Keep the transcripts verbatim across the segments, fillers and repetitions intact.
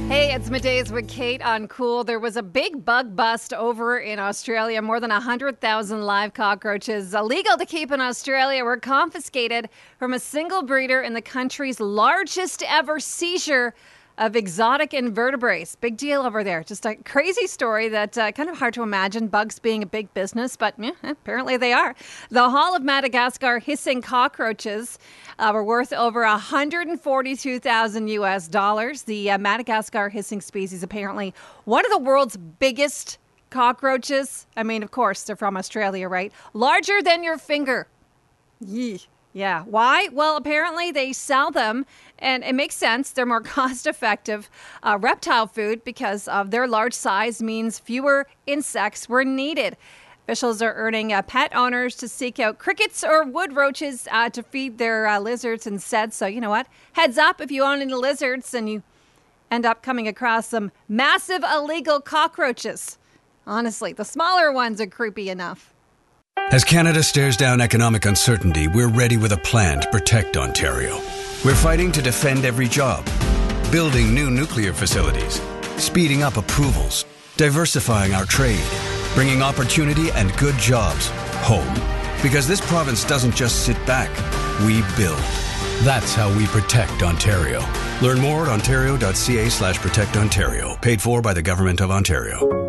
Hey, it's Middays with Kate on Cool. There was a big bug bust over in Australia. More than one hundred thousand live cockroaches illegal to keep in Australia were confiscated from a single breeder in the country's largest ever seizure of exotic invertebrates. Big deal over there. Just a crazy story that uh, kind of hard to imagine bugs being a big business, but yeah, apparently they are. The Hall of Madagascar hissing cockroaches uh, were worth over one hundred forty-two thousand U S dollars. The uh, Madagascar hissing species apparently one of the world's biggest cockroaches. I mean, of course, they're from Australia, right? Larger than your finger. Yee. Yeah. Why? Well, apparently they sell them, and it makes sense. They're more cost-effective uh, reptile food because of their large size means fewer insects were needed. Officials are urging uh, pet owners to seek out crickets or wood roaches uh, to feed their uh, lizards instead. So, you know what? Heads up if you own any lizards and you end up coming across some massive illegal cockroaches. Honestly, the smaller ones are creepy enough. As Canada stares down economic uncertainty, we're ready with a plan to protect Ontario. We're fighting to defend every job, building new nuclear facilities, speeding up approvals, diversifying our trade, bringing opportunity and good jobs home. Because this province doesn't just sit back, we build. That's how we protect Ontario. Learn more at ontario.ca slash protect Ontario. Paid for by the Government of Ontario.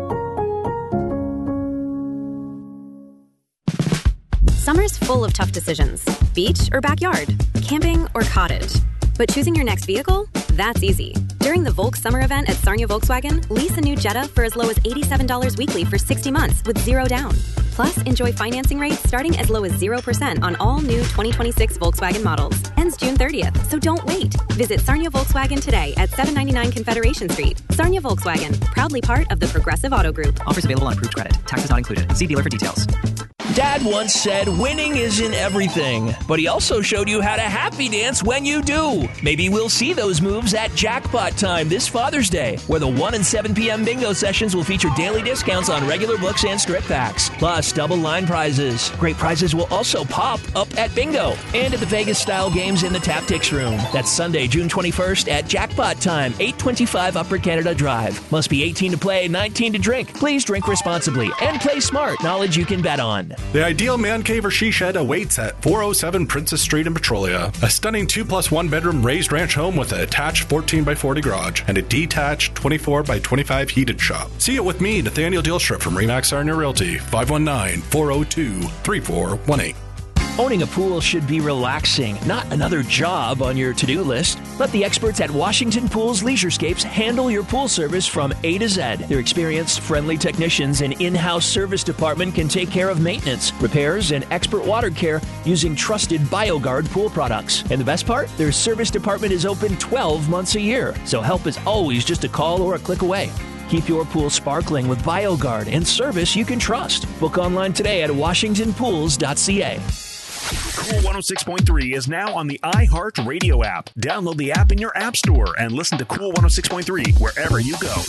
Summer's full of tough decisions. Beach or backyard? Camping or cottage? But choosing your next vehicle? That's easy. During the Volk Summer event at Sarnia Volkswagen, lease a new Jetta for as low as eighty-seven dollars weekly for sixty months with zero down. Plus, enjoy financing rates starting as low as zero percent on all new twenty twenty-six Volkswagen models. Ends June thirtieth, so don't wait. Visit Sarnia Volkswagen today at seven ninety-nine Confederation Street. Sarnia Volkswagen, proudly part of the Progressive Auto Group. Offers available on approved credit. Taxes not included. See dealer for details. Dad once said winning isn't everything, but he also showed you how to happy dance when you do. Maybe we'll see those moves at Jackpot Time this Father's Day, where the one and seven p.m. bingo sessions will feature daily discounts on regular books and strip packs, plus double line prizes. Great prizes will also pop up at bingo and at the Vegas-style games in the Taptics Room. That's Sunday, June twenty-first at Jackpot Time, eight twenty-five Upper Canada Drive. Must be eighteen to play, nineteen to drink. Please drink responsibly and play smart. Knowledge you can bet on. The ideal man cave or she shed awaits at four oh seven Princess Street in Petrolia. A stunning two plus one bedroom raised ranch home with an attached fourteen by forty garage and a detached twenty-four by twenty-five heated shop. See it with me, Nathaniel Dielstrip from Remax Sarnia Realty, five one nine, four oh two, three four one eight. Owning a pool should be relaxing, not another job on your to-do list. Let the experts at Washington Pools Leisurescapes handle your pool service from A to Z. Their experienced, friendly technicians and in-house service department can take care of maintenance, repairs, and expert water care using trusted BioGuard pool products. And the best part? Their service department is open twelve months a year, so help is always just a call or a click away. Keep your pool sparkling with BioGuard and service you can trust. Book online today at washington pools dot c a. Cool one oh six point three is now on the iHeartRadio app. Download the app in your app store and listen to Cool one oh six point three wherever you go.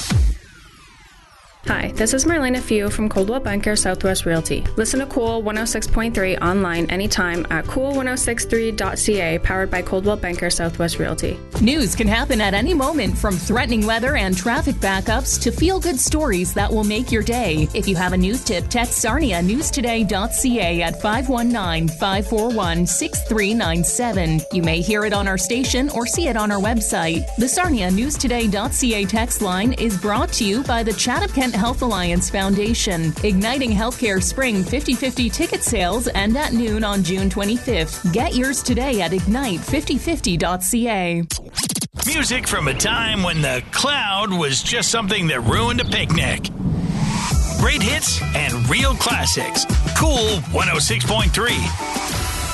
Hi, this is Marlena Few from Coldwell Banker Southwest Realty. Listen to Cool one oh six point three online anytime at cool ten sixty-three dot c a, powered by Coldwell Banker Southwest Realty. News can happen at any moment, from threatening weather and traffic backups to feel-good stories that will make your day. If you have a news tip, text Sarnia news today dot c a at five one nine, five four one, six three nine seven. You may hear it on our station or see it on our website. The Sarnia news today dot c a text line is brought to you by the Chatham Kent Health Alliance Foundation. Igniting Healthcare Spring fifty fifty ticket sales end at noon on June twenty-fifth. Get yours today at ignite fifty fifty dot c a. Music from a time when the cloud was just something that ruined a picnic. Great hits and real classics. Cool one oh six point three.